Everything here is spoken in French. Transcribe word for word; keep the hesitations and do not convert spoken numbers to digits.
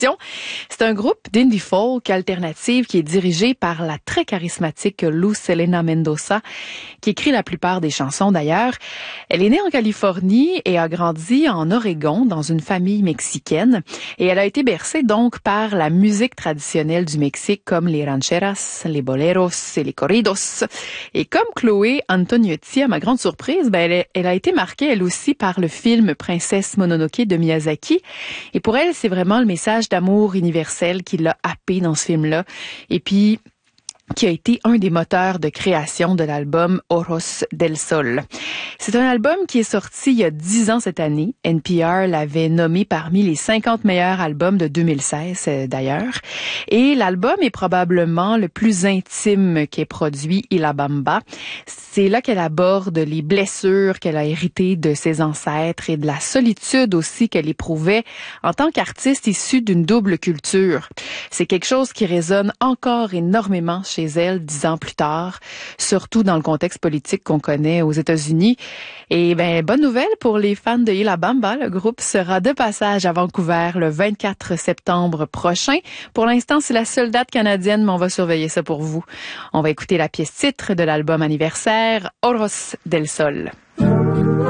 C'est un groupe d'indie folk alternative qui est dirigé par la très charismatique Luz Helena Mendoza, qui écrit la plupart des chansons d'ailleurs. Elle est née en Californie et a grandi en Oregon dans une famille mexicaine. Et elle a été bercée donc par la musique traditionnelle du Mexique comme les rancheras, les boleros et les corridos. Et comme Chloé Antoniotti, à ma grande surprise, ben elle, est, elle a été marquée elle aussi par le film Princesse Mononoke de Miyazaki. Et pour elle, c'est vraiment le message d'amour universel qui l'a happé dans ce film-là. Et puis, qui a été un des moteurs de création de l'album Ojos del Sol. C'est un album qui est sorti il y a dix ans cette année. N P R l'avait nommé parmi les cinquante meilleurs albums de deux mille seize, d'ailleurs. Et l'album est probablement le plus intime qu'ait produit Ila Bamba. C'est là qu'elle aborde les blessures qu'elle a héritées de ses ancêtres et de la solitude aussi qu'elle éprouvait en tant qu'artiste issue d'une double culture. C'est quelque chose qui résonne encore énormément chez elle dix ans plus tard, surtout dans le contexte politique qu'on connaît aux États-Unis. Et ben bonne nouvelle pour les fans de Ila Bamba, le groupe sera de passage à Vancouver le vingt-quatre septembre prochain. Pour l'instant, c'est la seule date canadienne, mais on va surveiller ça pour vous. On va écouter la pièce titre de l'album anniversaire, Ojos del Sol.